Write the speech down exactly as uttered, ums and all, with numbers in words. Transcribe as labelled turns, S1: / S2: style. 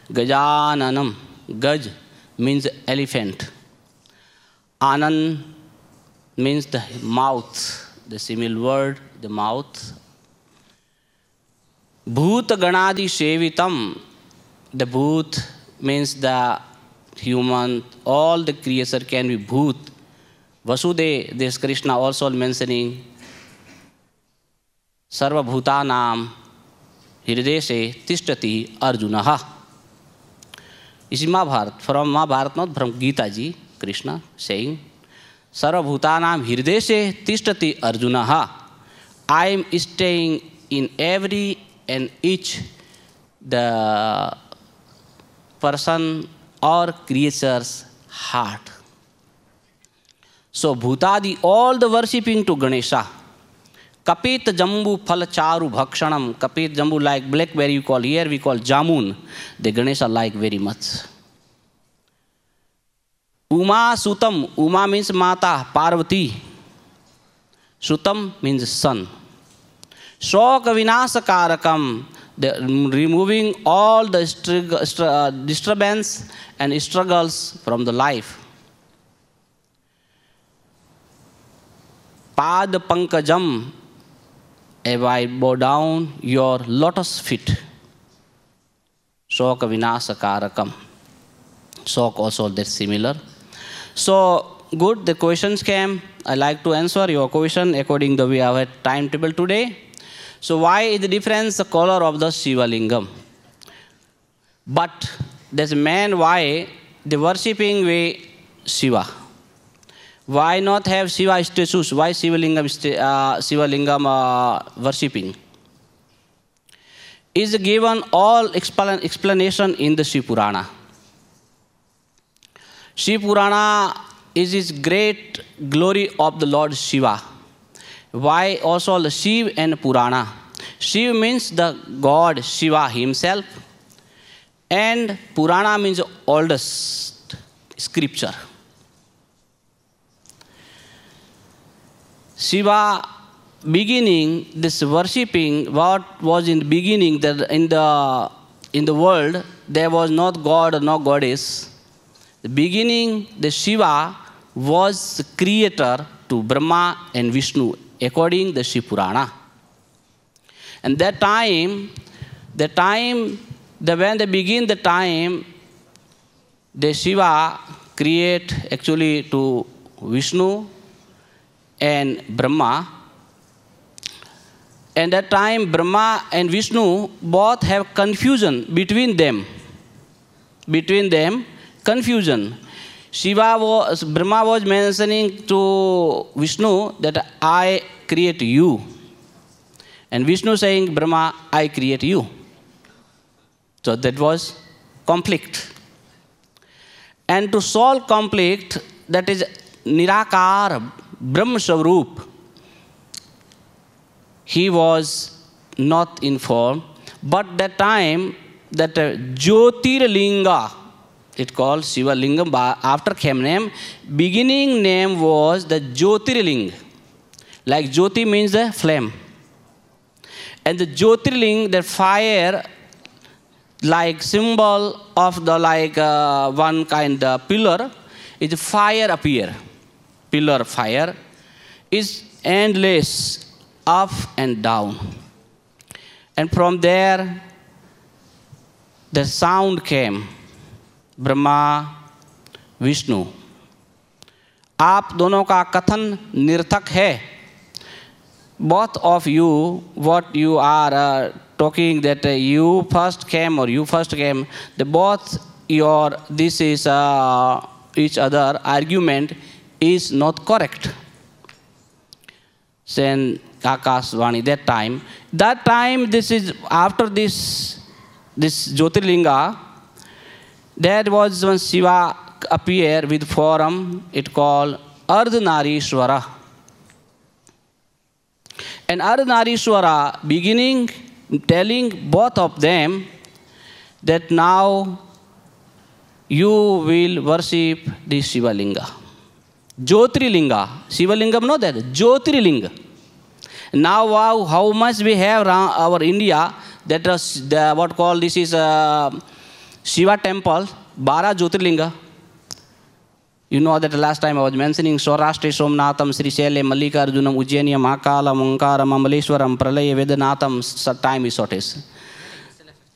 S1: Gajananam. Gaj means elephant. Anand means the mouth, the similar word, the mouth. Bhoot Ganadi Sevitam. The Bhoot means the human, all the creature can be Bhoot. Vasudev, this Krishna also mentioning Sarva Bhutanam Hirdeshe Tishtati Arjunaha. This is Mahabharata, from Mahabharata, not from Gita ji, Krishna saying, Sarva Bhutanam Hirdeshe Tishtati Arjunaha. I am staying in every and each the person or creature's heart. So Bhutadi, all the worshipping to Ganesha. Kapit Jambu Phalacharu Bhakshanam. Kapit Jambu like blackberry you call, here we call Jamun. The Ganesha like very much. Uma Sutam. Uma means Mata, Parvati. Sutam means sun. Shoka Vinasakarakam. The, removing all the uh, disturbance and struggles from the life. Pad Pankajam. If I bow down your lotus feet. Shoka Vinasakarakam. Shok also that's similar. So good, the questions came. I like to answer your question according to the way our timetable today. So why is the difference the color of the Shiva Lingam? But there's a man why the worshipping way Shiva. Why not have Shiva statues? Why Shiva Lingam, uh, Shiva Lingam uh, worshipping? Is given all explan explanation in the Shiva Purana. Shiva Purana is his great glory of the Lord Shiva. Why also the Shiva and Purana? Shiva means the God Shiva himself, and Purana means the oldest scripture. Shiva beginning this worshipping, what was in the beginning, that in the in the world there was not God or no goddess. The beginning, the Shiva was the creator to Brahma and Vishnu, according to the Shiva Purana. And that time, the time, the when they begin the time, the Shiva create actually to Vishnu and Brahma. And that time, Brahma and Vishnu both have confusion between them. Between them, confusion. Shiva was, Brahma was mentioning to Vishnu that I create you. And Vishnu saying, Brahma, I create you. So that was conflict. And to solve conflict, that is Nirakar, Brahma Swarup, he was not informed. But that time, that uh, Jyotirlinga, it called Shiva Lingam, after came name, beginning name was the Jyotirling. Like Jyoti means the flame. And the Jyotirling, the fire, like symbol of the like uh, one kind of pillar, is fire appear. Pillar fire is endless, up and down. And from there, the sound came. Brahma Vishnu, आप दोनों का कथन निरर्थक है. Both of you, what you are uh, talking that uh, you first came or you first came, the both your this is uh, each other argument is not correct. Then Akashvani that time, that time this is after this this Jyotirlinga. That was when Shiva appeared with form, it called Ardhanarishwara. And Ardhanarishwara beginning telling both of them that now you will worship the Shiva Linga. Jyotirlinga. Shiva Lingam, know that? Jyotirlinga. Now wow, how much we have around our India, that was the, what called this is uh, Shiva temple, Bara Jyotirlinga. You know that last time I was mentioning Saurashtra, Somnatham, Sri Shailam, Mallikarjunam, Ujjainam, Akalam, Onkaram, Amaleshwaram, Pralaya, Vedanatham, time is shortage.